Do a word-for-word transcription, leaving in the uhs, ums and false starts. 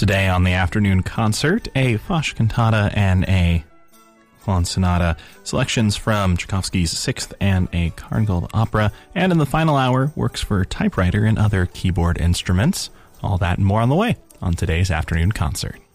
Today on the afternoon concert, a Foch cantata and a Flaun sonata, selections from Tchaikovsky's Sixth and a Karngold opera, and in the final hour, works for typewriter and other keyboard instruments. All that and more on the way on today's afternoon concert.